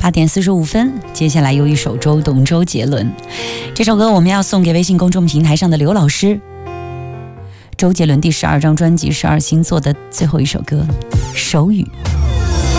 8点45分，接下来有一首周董周杰伦，这首歌我们要送给微信公众平台上的刘老师。周杰伦第12张专辑12星座的最后一首歌《手语》。